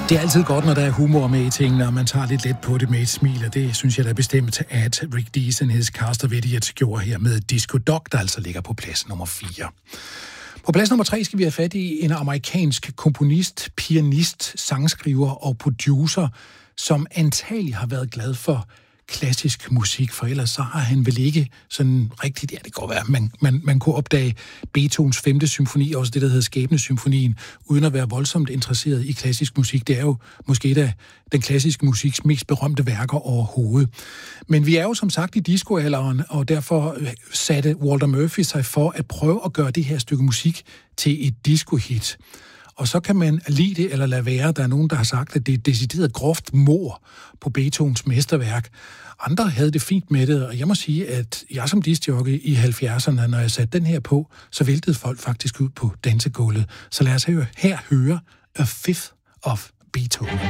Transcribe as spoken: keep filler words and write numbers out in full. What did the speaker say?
Det er altid godt, når der er humor med i tingene, og man tager lidt let på det med et smil, og det synes jeg da bestemt, at Rick Dees and his Cast of Idiots gjorde her med Disco Dog, der altså ligger på plads nummer fire. På plads nummer tre skal vi have fat i en amerikansk komponist, pianist, sangskriver og producer, som antagelig har været glad for klassisk musik, for ellers så har han vel ikke sådan rigtigt, ja det kan godt være, man, man, man kunne opdage Beethovens femte symfoni, også det der hedder Skæbnesymfonien, uden at være voldsomt interesseret i klassisk musik. Det er jo måske et af den klassiske musiks mest berømte værker overhovedet. Men vi er jo som sagt i discoalderen, og derfor satte Walter Murphy sig for at prøve at gøre det her stykke musik til et disco-hit. Og så kan man lide det eller lade være. Der er nogen, der har sagt, at det er decideret groft mord på Beethovens mesterværk. Andre havde det fint med det, og jeg må sige, at jeg som discjockey i halvfjerdserne, når jeg satte den her på, så væltede folk faktisk ud på dansegulvet. Så lad os her høre A Fifth of Beethoven.